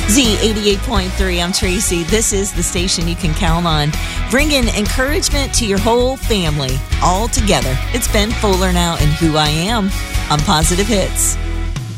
Z88.3, I'm Tracy. This is the station you can count on, bringing encouragement to your whole family, all together. It's Ben Fuller now and Who I Am on Positive Hits.